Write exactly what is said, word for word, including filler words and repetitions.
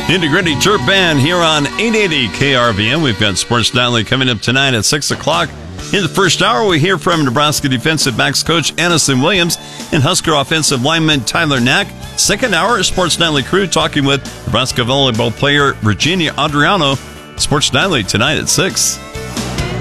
Nitty-Gritty Chirp Band here on eight eighty K R V N. We've got Sports Nightly coming up tonight at six o'clock. In the first hour, we hear from Nebraska defensive backs coach Anison Williams and Husker offensive lineman Tyler Knack. Second hour, Sports Nightly crew talking with Nebraska volleyball player Virginia Adriano. Sports Nightly tonight at six.